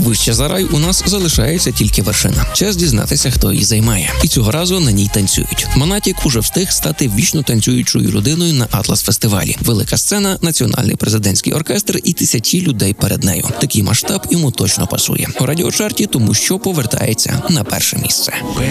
Вище за рай у нас залишається тільки вершина. Час дізнатися, хто її займає. І цього разу на ній танцюють. Монатік уже встиг стати вічно танцюючою людиною на Атлас-фестивалі. Велика сцена, національний президентський оркестр і тисячі людей перед нею. Такий масштаб йому точно пасує. У радіочарті тому що повертається на перше місце.